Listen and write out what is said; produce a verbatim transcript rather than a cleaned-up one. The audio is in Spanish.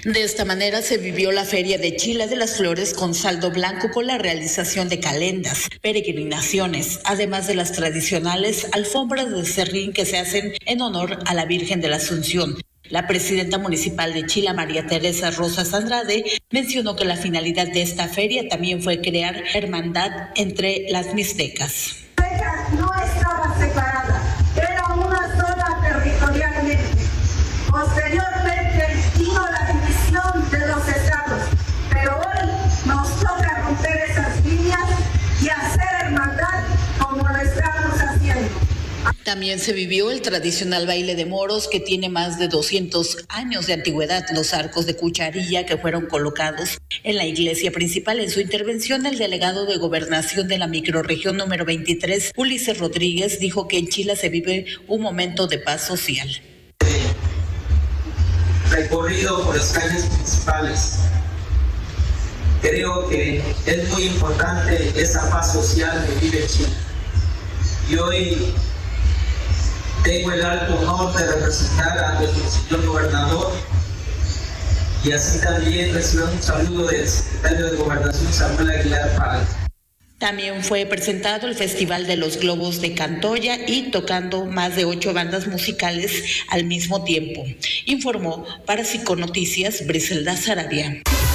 De esta manera se vivió la Feria de Chila de las Flores con saldo blanco, con la realización de calendas, peregrinaciones, además de las tradicionales alfombras de serrín que se hacen en honor a la Virgen de la Asunción. La presidenta municipal de Chila, María Teresa Rosas Andrade, mencionó que la finalidad de esta feria también fue crear hermandad entre las mixtecas. No estaba separada, era una sola territorialmente. Posteriormente vino la división de los estados, pero hoy nos toca romper esas líneas y hacer hermandad como lo estamos haciendo. También se vivió el tradicional baile de moros que tiene más de doscientos años de antigüedad. Los arcos de cucharilla que fueron colocados en la iglesia principal. En su intervención, el delegado de Gobernación de la microrregión número veintitrés, Ulises Rodríguez, dijo que en Chila se vive un momento de paz social. Recorrido por las calles principales. Creo que es muy importante esa paz social que vive Chila. Y hoy tengo el alto honor de representar a nuestro señor gobernador y así también recibo un saludo del secretario de Gobernación, Samuel Aguilar Párez. También fue presentado el Festival de los Globos de Cantoya y tocando más de ocho bandas musicales al mismo tiempo. Informó para Psiconoticias Briselda Sarabia.